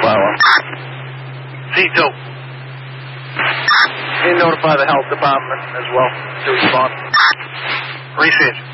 5-1. C2. Can you notify the health department as well to respond? Receive.